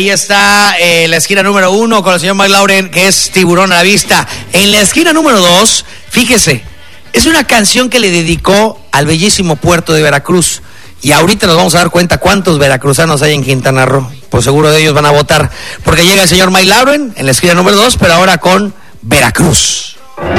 ahí está la esquina número 1 con el señor Mike Lauren, que es Tiburón a la Vista. En la esquina número 2, fíjese, es una canción que le dedicó al bellísimo puerto de Veracruz. Y ahorita nos vamos a dar cuenta cuántos veracruzanos hay en Quintana Roo. Pues seguro de ellos van a votar, porque llega el señor Mike Lauren en la esquina número 2, pero ahora con Veracruz.